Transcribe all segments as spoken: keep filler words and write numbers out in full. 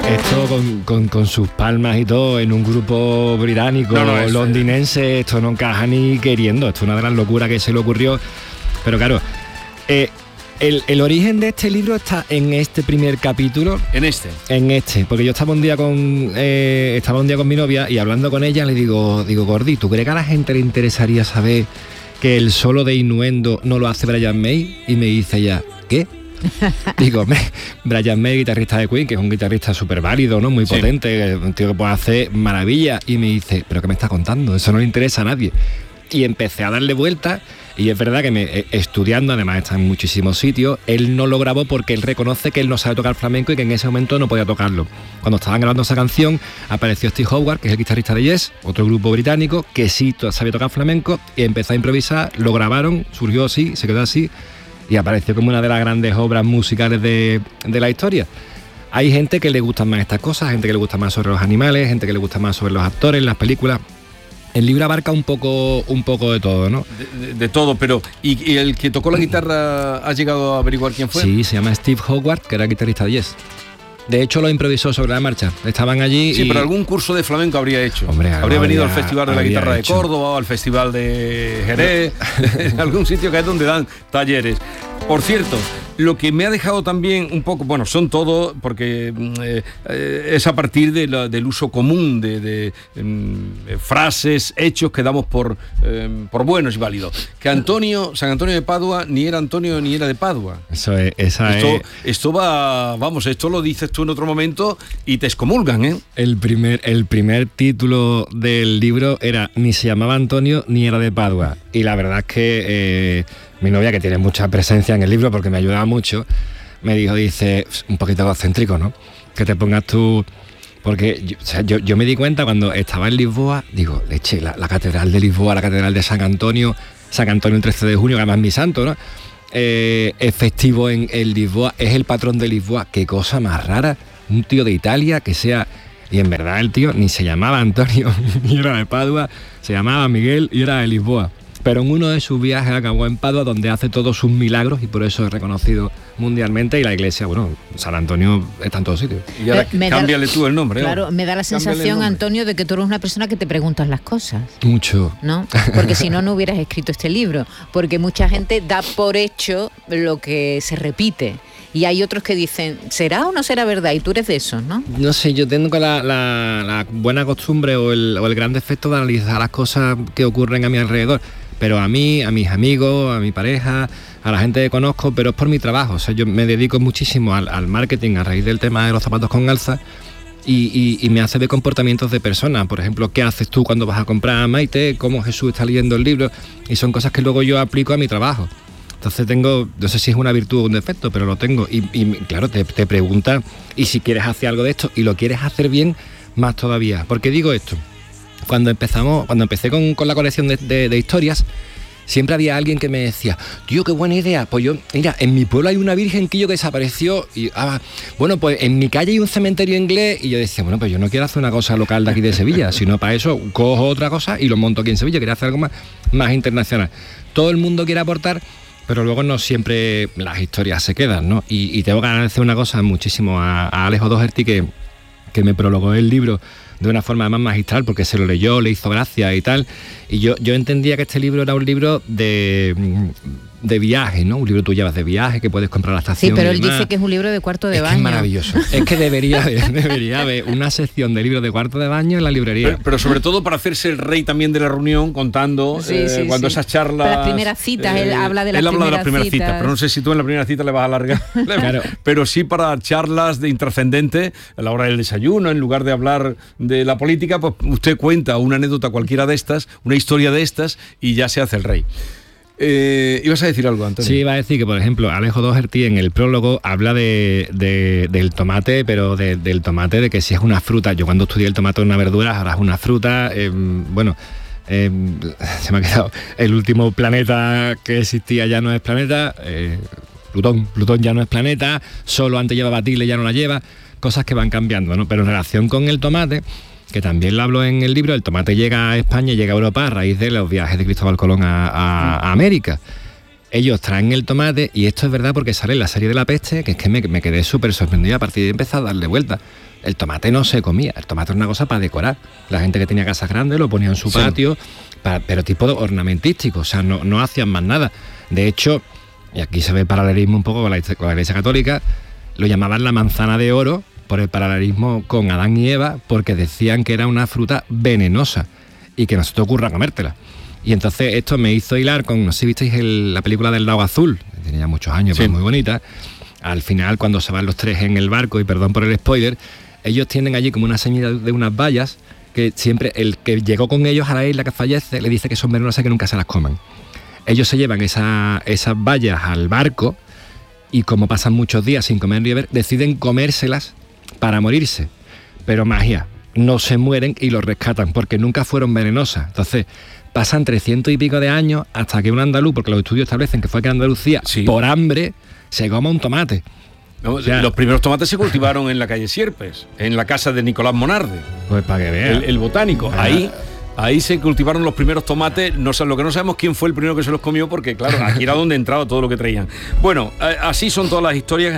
Esto con, con, con sus palmas y todo, en un grupo británico, no, no, londinense, esto no encaja ni queriendo. Esto es una de las locuras que se le ocurrió. Pero claro, eh, el, el origen de este libro está en este primer capítulo. En este. En este, porque yo estaba un día con eh, estaba un día con mi novia y hablando con ella le digo, digo, Gordi, ¿tú crees que a la gente le interesaría saber que el solo de Innuendo no lo hace Brian May? Y me dice ella, ¿qué? Digo, Brian May, guitarrista de Queen, que es un guitarrista súper válido, ¿no? Muy sí. potente, un tío que puede hacer maravillas. Y me dice, ¿pero qué me está contando? Eso no le interesa a nadie. Y empecé a darle vueltas. Y es verdad que me, estudiando, además está en muchísimos sitios, él no lo grabó porque él reconoce que él no sabe tocar flamenco y que en ese momento no podía tocarlo. Cuando estaban grabando esa canción, apareció Steve Howard, que es el guitarrista de Yes, otro grupo británico, que sí sabía tocar flamenco, y empezó a improvisar, lo grabaron, surgió así, se quedó así, y apareció como una de las grandes obras musicales de, de la historia. Hay gente que le gustan más estas cosas, gente que le gusta más sobre los animales, gente que le gusta más sobre los actores, las películas. El libro abarca un poco un poco de todo, ¿no? De, de, de todo, pero ¿y, ¿y el que tocó la guitarra has llegado a averiguar quién fue? Sí, se llama Steve Howard, que era guitarrista de Yes. De hecho, lo improvisó sobre la marcha. Estaban allí. Sí, y... pero algún curso de flamenco habría hecho. Hombre, habría venido habría, al Festival de la Guitarra hecho. de Córdoba o al Festival de Jerez, en algún sitio que es donde dan talleres. Por cierto, lo que me ha dejado también un poco, bueno, son todo, porque eh, eh, es a partir de la, del uso común de, de eh, frases, hechos que damos por, eh, por buenos y válidos. Que Antonio, San Antonio de Padua, ni era Antonio ni era de Padua. Eso es, esa esto, es... esto va, vamos, esto lo dices tú en otro momento y te excomulgan, ¿eh? El primer, el primer título del libro era ni se llamaba Antonio ni era de Padua. Y la verdad es que... Eh, mi novia, que tiene mucha presencia en el libro porque me ayudaba mucho, me dijo, dice, un poquito egocéntrico, ¿no? Que te pongas tú... Porque yo, o sea, yo, yo me di cuenta cuando estaba en Lisboa, digo, leche, la, la catedral de Lisboa, la catedral de San Antonio, San Antonio el trece de junio, que además es mi santo, ¿no? Eh, es festivo en, en Lisboa, es el patrón de Lisboa. Qué cosa más rara, un tío de Italia que sea... Y en verdad el tío ni se llamaba Antonio, ni era de Padua, se llamaba Miguel y era de Lisboa. Pero en uno de sus viajes acabó en Padua, donde hace todos sus milagros y por eso es reconocido mundialmente. Y la iglesia, bueno, San Antonio está en todos sitios. Y ahora eh, cámbiale da, tú el nombre. Claro, ¿no? me da la sensación, Antonio, de que tú eres una persona que te preguntas las cosas. Mucho. ¿No? Porque si no, no hubieras escrito este libro. Porque mucha gente da por hecho lo que se repite. Y hay otros que dicen, ¿será o no será verdad? Y tú eres de esos, ¿no? No sé, yo tengo la, la, la buena costumbre o el, o el gran defecto de analizar las cosas que ocurren a mi alrededor. Pero a mí, a mis amigos, a mi pareja, a la gente que conozco, pero es por mi trabajo. O sea, yo me dedico muchísimo al, al marketing a raíz del tema de los zapatos con alza y, y, y me hace ver comportamientos de personas. Por ejemplo, ¿qué haces tú cuando vas a comprar a Maite? ¿Cómo Jesús está leyendo el libro? Y son cosas que luego yo aplico a mi trabajo. Entonces tengo, no sé si es una virtud o un defecto, pero lo tengo. Y, y claro, te, te preguntan, y si quieres hacer algo de esto y lo quieres hacer bien, más todavía. ¿Por qué digo esto? Cuando empezamos, cuando empecé con, con la colección de, de, de historias, siempre había alguien que me decía, tío, qué buena idea. Pues yo, mira, en mi pueblo hay una virgenquillo que desapareció. Y, ah, bueno, pues en mi calle hay un cementerio inglés. Y yo decía, bueno, pues yo no quiero hacer una cosa local de aquí de Sevilla, sino para eso cojo otra cosa y lo monto aquí en Sevilla. Quería hacer algo más, más internacional. Todo el mundo quiere aportar, pero luego no siempre las historias se quedan, ¿no? Y, y tengo que agradecer una cosa muchísimo a, a Alejo Doherty, que, que me prologó el libro de una forma más magistral, porque se lo leyó, le hizo gracia y tal, y yo, yo entendía que este libro era un libro de, de viaje, ¿no? Un libro tú llevas de viaje, que puedes comprar a la estación. Sí, pero él dice que es un libro de cuarto de es baño. Que es maravilloso. Es que debería haber, debería haber una sección de libros de cuarto de baño en la librería. Pero, pero sobre todo para hacerse el rey también de la reunión, contando sí, eh, sí, cuando sí. esas charlas... Para las primeras citas, eh, él habla de las él primeras habla de las primeras citas, citas, pero no sé si tú en la primera cita le vas a alargar. Claro. Pero sí para charlas de intrascendente, a la hora del desayuno, en lugar de hablar de la política, pues usted cuenta una anécdota cualquiera de estas, una historia de estas, y ya se hace el rey. Eh, ¿Ibas a decir algo, Antonio? Sí, iba a decir que, por ejemplo, Alejo Doherty en el prólogo habla de, de, del tomate, pero de, del tomate, de que si es una fruta. Yo cuando estudié el tomate es una verdura, ahora es una fruta. Eh, bueno, eh, se me ha quedado. El último planeta que existía ya no es planeta. Eh, Plutón, Plutón ya no es planeta. Solo antes llevaba Tile, ya no la lleva. Cosas que van cambiando, ¿no? Pero en relación con el tomate, que también lo hablo en el libro, el tomate llega a España y llega a Europa a raíz de los viajes de Cristóbal Colón a, a, a América. Ellos traen el tomate, y esto es verdad porque sale en la serie de La Peste, que es que me, me quedé súper sorprendido a partir de empezar a darle vuelta. el tomate no se comía, el tomate era una cosa para decorar. La gente que tenía casas grandes lo ponía en su Sí. patio, para, pero tipo de ornamentístico, o sea, no, no hacían más nada. De hecho, y aquí se ve el paralelismo un poco con la, con la Iglesia Católica, lo llamaban la manzana de oro por el paralelismo con Adán y Eva, porque decían que era una fruta venenosa y que no se te ocurra comértela. Y entonces esto me hizo hilar con, no sé si visteis el, la película del Lago Azul, tenía muchos años, Sí. pero muy bonita. Al final, cuando se van los tres en el barco, y perdón por el spoiler, ellos tienen allí como una señal de unas vallas que siempre el que llegó con ellos a la isla que fallece le dice que son venenosas y que nunca se las coman. Ellos se llevan esa, esas vallas al barco y como pasan muchos días sin comer ni beber, deciden comérselas para morirse. Pero magia, no se mueren y los rescatan porque nunca fueron venenosas. Entonces, pasan trescientos y pico de años hasta que un andaluz, porque los estudios establecen que fue que Andalucía, Sí. por hambre, se coma un tomate. No, O sea, los primeros tomates se cultivaron en la calle Sierpes, en la casa de Nicolás Monarde, pues para que vean. el, el botánico. Ah. Ahí, ahí se cultivaron los primeros tomates. No, sa- lo que no sabemos quién fue el primero que se los comió, porque claro, aquí era donde entraba todo lo que traían. Bueno, eh, así son todas las historias.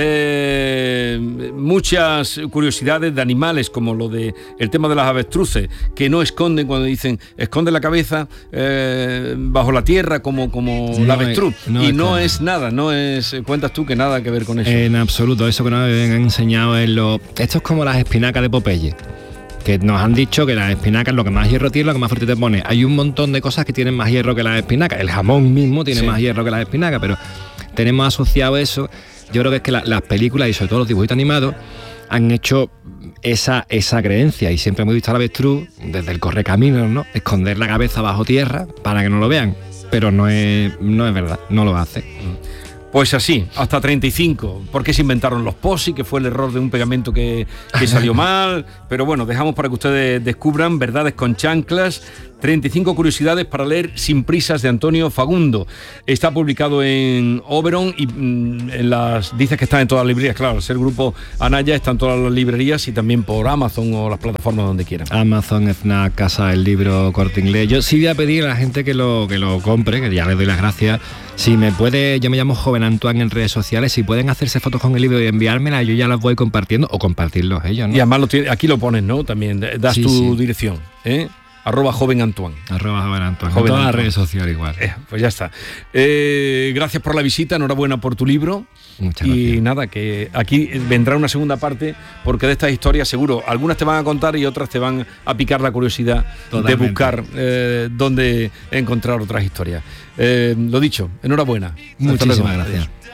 Eh, muchas curiosidades de animales, como lo de el tema de las avestruces, que no esconden cuando dicen esconde la cabeza eh, bajo la tierra como, como No la es- avestruz. no y es no comen. es nada, no es. Cuentas tú que nada que ver con eso. En absoluto, eso que nos habían enseñado es lo... Esto es como las espinacas de Popeye, que nos han dicho que las espinacas lo que más hierro tiene, lo que más fuerte te pone. Hay un montón de cosas que tienen más hierro que las espinacas. El jamón mismo tiene Sí. más hierro que las espinacas, pero tenemos asociado eso. Yo creo que es que la- las películas y sobre todo los dibujitos animados han hecho esa, esa creencia, y siempre hemos visto al avestruz desde el correcaminos, ¿no? Esconder la cabeza bajo tierra para que no lo vean, pero no es, no es verdad, no lo hace. Pues así, hasta treinta y cinco. ¿Por qué se inventaron los posi? Que fue el error de un pegamento que, que salió mal. Pero bueno, dejamos para que ustedes descubran verdades con chanclas. treinta y cinco curiosidades para leer sin prisas de Antonio Fagundo. Está publicado en Oberon y mm, en las dices que está en todas las librerías. Claro, al ser grupo Anaya está en todas las librerías y también por Amazon o las plataformas donde quieran. Amazon, Fnac, Casa del Libro, Corte Inglés. Yo sí voy a pedir a la gente que lo, que lo compre, que ya les doy las gracias. Si me puede, yo me llamo Joven Antoine en redes sociales, si pueden hacerse fotos con el libro y enviármelas, yo ya las voy compartiendo o compartirlos ellos, ¿no? Y además lo tiene- aquí lo pones, ¿no? También das Sí, tu sí. dirección, ¿eh? Arroba Joven Antoine. Arroba Joven Antoine. Joven en todas las Antoine. redes sociales igual. Eh, pues ya está. Eh, gracias por la visita, enhorabuena por tu libro. Muchas y gracias. nada, que aquí vendrá una segunda parte, porque de estas historias seguro algunas te van a contar y otras te van a picar la curiosidad Totalmente. de buscar eh, dónde encontrar otras historias. Eh, lo dicho, enhorabuena. Hasta Muchísimas luego. gracias. Adiós.